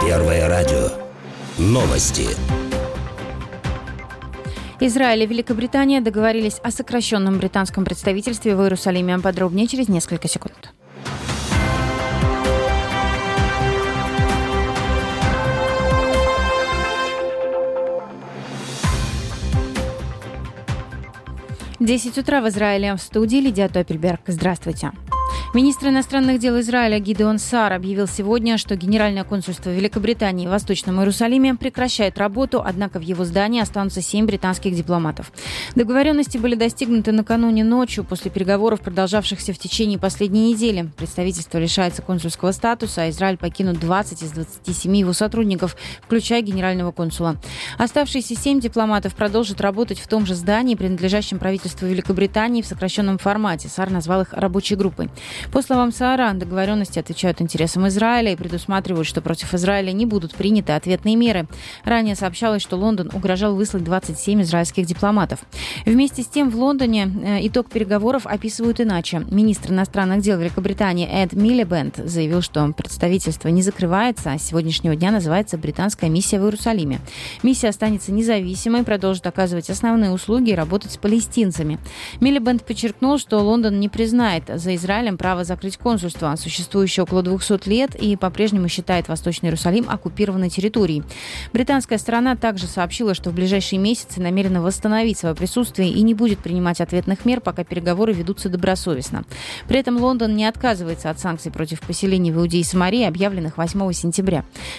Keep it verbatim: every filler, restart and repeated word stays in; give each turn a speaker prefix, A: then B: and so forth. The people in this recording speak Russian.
A: Первое радио. Новости.
B: Израиль и Великобритания договорились о сокращенном британском представительстве в Иерусалиме. Подробнее через несколько секунд. десять утра в Израиле. В студии Лидия Топельберг. Здравствуйте. Министр иностранных дел Израиля Гидеон Саар объявил сегодня, что Генеральное консульство Великобритании в Восточном Иерусалиме прекращает работу, однако в его здании останутся семь британских дипломатов. Договоренности были достигнуты накануне ночью после переговоров, продолжавшихся в течение последней недели. Представительство лишается консульского статуса, а Израиль покинут двадцать из двадцати семи его сотрудников, включая генерального консула. Оставшиеся семь дипломатов продолжат работать в том же здании, принадлежащем правительству Великобритании, в сокращенном формате. Саар назвал их рабочей группой. По словам Саара, договоренности отвечают интересам Израиля и предусматривают, что против Израиля не будут приняты ответные меры. Ранее сообщалось, что Лондон угрожал выслать двадцать семь израильских дипломатов. Вместе с тем в Лондоне итог переговоров описывают иначе. Министр иностранных дел Великобритании Эд Милибенд заявил, что представительство не закрывается, а с сегодняшнего дня называется «Британская миссия в Иерусалиме». Миссия останется независимой, продолжит оказывать основные услуги и работать с палестинцами. Милибенд подчеркнул, что Лондон не признает за Израилем право закрыть консульство, существующее около двухсот лет, и по-прежнему считает Восточный Иерусалим оккупированной территорией. Британская сторона также сообщила, что в ближайшие месяцы намерена восстановить свое присутствие и не будет принимать ответных мер, пока переговоры ведутся добросовестно. При этом Лондон не отказывается от санкций против поселений в Иудее и Самарии, объявленных восьмого сентября.